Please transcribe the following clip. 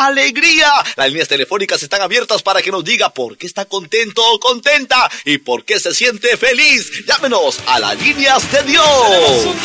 alegría. Las líneas telefónicas están abiertas para que nos diga por qué está contento o contenta y por qué se siente feliz. Llámenos a las líneas de Dios.